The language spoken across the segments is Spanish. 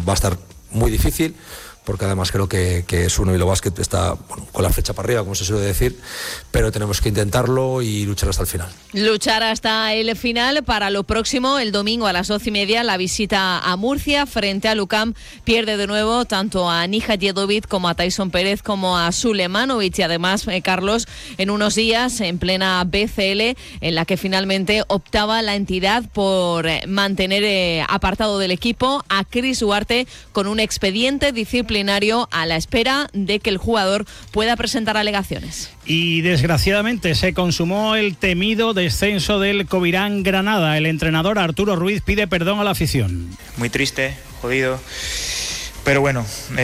va a estar muy difícil, porque además creo que Uno Bilbao Basket está con la flecha para arriba, como se suele decir, pero tenemos que intentarlo y luchar hasta el final. Luchar hasta el final. Para lo próximo, el domingo a las 12:30, la visita a Murcia frente a Lucam. Pierde de nuevo tanto a Nija Djedovic como a Tyson Pérez como a Sulemanovic, y además, Carlos, en unos días en plena BCL, en la que finalmente optaba la entidad por mantener apartado del equipo a Chris Duarte con un expediente disciplinario a la espera de que el jugador pueda presentar alegaciones. Y desgraciadamente se consumó el temido descenso del Covirán Granada. El entrenador Arturo Ruiz pide perdón a la afición. Muy triste, jodido, pero bueno,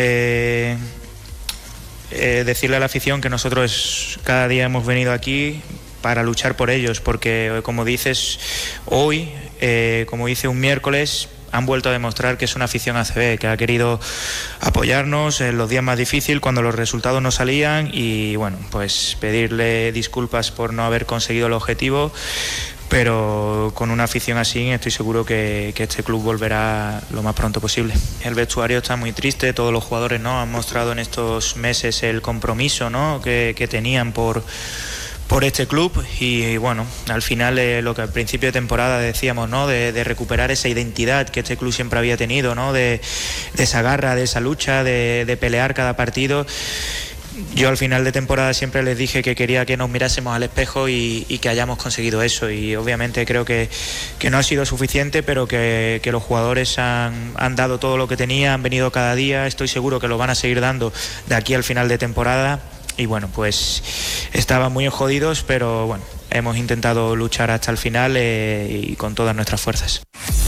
decirle a la afición que nosotros cada día hemos venido aquí para luchar por ellos, porque como dices hoy, como hice un miércoles, han vuelto a demostrar que es una afición ACB, que ha querido apoyarnos en los días más difíciles, cuando los resultados no salían, y bueno, pues pedirle disculpas por no haber conseguido el objetivo, pero con una afición así estoy seguro que este club volverá lo más pronto posible. El vestuario está muy triste, todos los jugadores, ¿no?, han mostrado en estos meses el compromiso, ¿no?, que tenían por este club, y bueno, al final lo que al principio de temporada decíamos, ¿no?, de recuperar esa identidad que este club siempre había tenido, ¿no?, de esa garra, de esa lucha, de pelear cada partido. Yo al final de temporada siempre les dije que quería que nos mirásemos al espejo y que hayamos conseguido eso, y obviamente creo que no ha sido suficiente, pero que los jugadores han dado todo lo que tenían, han venido cada día, estoy seguro que lo van a seguir dando de aquí al final de temporada. Y bueno, pues estaban muy jodidos, pero bueno, hemos intentado luchar hasta el final y con todas nuestras fuerzas.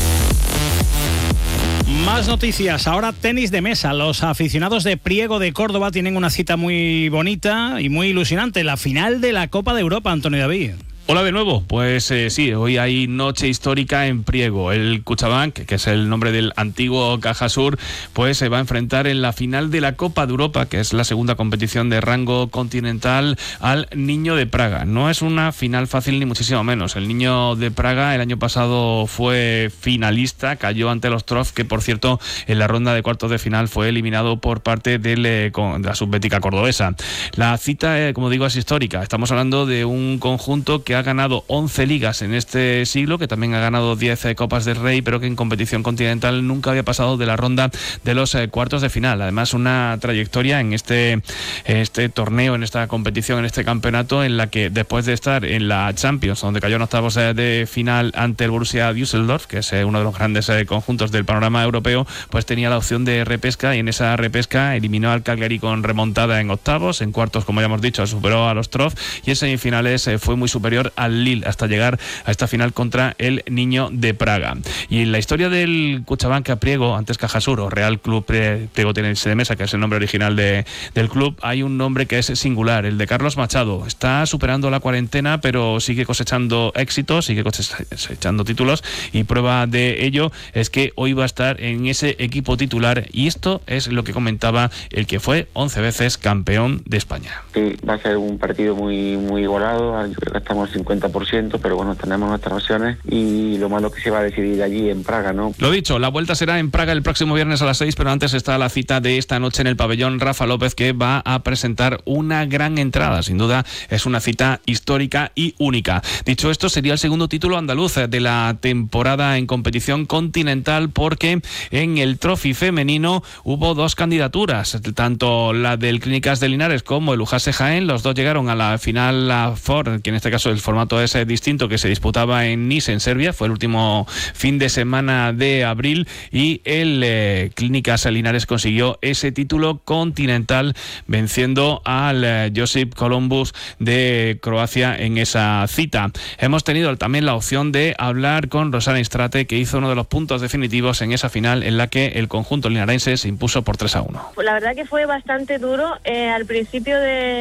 Más noticias, ahora tenis de mesa. Los aficionados de Priego de Córdoba tienen una cita muy bonita y muy ilusionante, la final de la Copa de Europa, Antonio David. Hola de nuevo, pues sí, hoy hay noche histórica en Priego. El Cuchabank, que es el nombre del antiguo Cajasur, pues se va a enfrentar en la final de la Copa de Europa, que es la segunda competición de rango continental, al Niño de Praga. No es una final fácil ni muchísimo menos. El Niño de Praga el año pasado fue finalista, cayó ante los Trof, que por cierto en la ronda de cuartos de final fue eliminado por parte de la subbética cordobesa. La cita, como digo, es histórica. Estamos hablando de un conjunto que ha ganado 11 ligas en este siglo, que también ha ganado 10 Copas del Rey, pero que en competición continental nunca había pasado de la ronda de los cuartos de final. Además, una trayectoria en este torneo, en esta competición, en este campeonato, en la que después de estar en la Champions, donde cayó en octavos de final ante el Borussia Düsseldorf, que es uno de los grandes conjuntos del panorama europeo, pues tenía la opción de repesca, y en esa repesca eliminó al Cagliari con remontada en octavos. En cuartos, como ya hemos dicho, superó a los Trof, y en semifinales fue muy superior al Lille hasta llegar a esta final contra el Niño de Praga. Y en la historia del Cuchabank Priego, antes Cajasur, o Real Club Priego Tenis de Mesa, que es el nombre original del club, hay un nombre que es singular, el de Carlos Machado. Está superando la cuarentena, pero sigue cosechando éxitos, sigue cosechando títulos, y prueba de ello es que hoy va a estar en ese equipo titular, y esto es lo que comentaba el que fue 11 veces campeón de España. Sí, va a ser un partido muy, muy igualado. Yo creo que estamos 50%, pero bueno, tenemos nuestras opciones, y lo malo que se va a decidir allí en Praga, ¿no? Lo dicho, la vuelta será en Praga el próximo viernes a las 6, pero antes está la cita de esta noche en el pabellón Rafa López, que va a presentar una gran entrada. Sin duda es una cita histórica y única. Dicho esto, sería el segundo título andaluz de la temporada en competición continental, porque en el Trophy femenino hubo dos candidaturas, tanto la del Clínicas de Linares como el Ujase Jaén. Los dos llegaron a la final, la FOR, que en este caso el formato es distinto, que se disputaba en Niš, en Serbia. Fue el último fin de semana de abril, y el Clínicas Linares consiguió ese título continental, venciendo al Josip Columbus de Croacia en esa cita. Hemos tenido también la opción de hablar con Rosana Istrate, que hizo uno de los puntos definitivos en esa final, en la que el conjunto linarense se impuso por 3-1. Pues la verdad que fue bastante duro. Al principio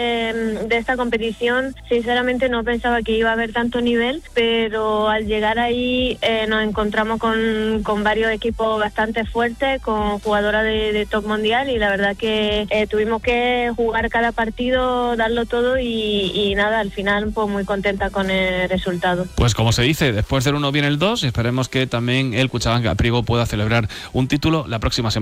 de esta competición, sinceramente no pensaba que iba a haber tanto nivel, pero al llegar ahí nos encontramos con varios equipos bastante fuertes, con jugadoras de top mundial, y la verdad que tuvimos que jugar cada partido, darlo todo, y nada, al final pues muy contenta con el resultado. Pues como se dice, después del 1 viene el 2, y esperemos que también el Cuchabank Priego pueda celebrar un título la próxima semana.